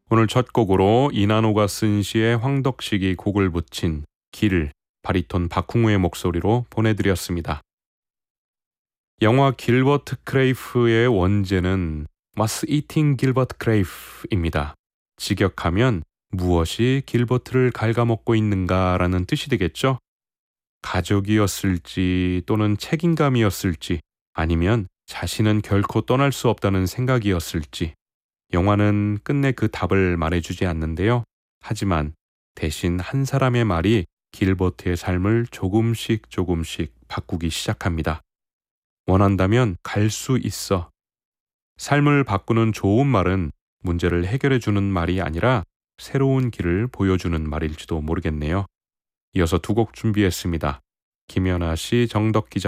오늘 첫 곡으로 이난호가 쓴 시에 황덕식이 곡을 붙인 길, 바리톤 박흥우의 목소리로 보내드렸습니다. 영화 길버트 크레이프의 원제는 What's Eating Gilbert Craiff입니다. 직역하면 무엇이 길버트를 갉아먹고 있는가라는 뜻이 되겠죠? 가족이었을지 또는 책임감이었을지 아니면 자신은 결코 떠날 수 없다는 생각이었을지 영화는 끝내 그 답을 말해주지 않는데요. 하지만 대신 한 사람의 말이 길버트의 삶을 조금씩 바꾸기 시작합니다. 원한다면 갈 수 있어. 삶을 바꾸는 좋은 말은 문제를 해결해주는 말이 아니라 새로운 길을 보여주는 말일지도 모르겠네요. 이어서 두 곡 준비했습니다. 김연아 씨, 정덕 기자